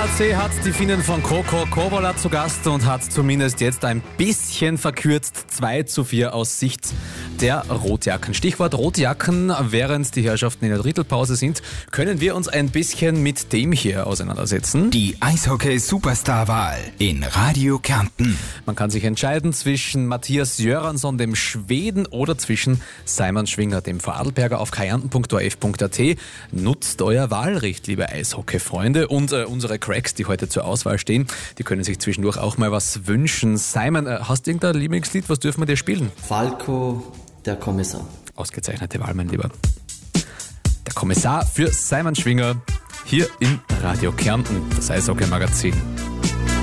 ARC hat die Finnen von Koko Kouvola zu Gast und hat zumindest jetzt ein bisschen verkürzt 2:4 aus Sicht der Rotjacken. Stichwort Rotjacken, während die Herrschaften in der Drittelpause sind, können wir uns ein bisschen mit dem hier auseinandersetzen. Die Eishockey-Superstar-Wahl in Radio Kärnten. Man kann sich entscheiden zwischen Mattias Göransson, dem Schweden, oder zwischen Simon Schwinger, dem Vorarlberger. Auf kärnten.orf.at. Nutzt euer Wahlrecht, liebe Eishockey-Freunde. Und unsere Cracks, die heute zur Auswahl stehen, die können sich zwischendurch auch mal was wünschen. Simon, hast du irgendein Lieblingslied? Was dürfen wir dir spielen? Falco, der Kommissar. Ausgezeichnete Wahl, mein Lieber. Der Kommissar für Simon Schwinger hier in Radio Kärnten, das Eishockey-Magazin.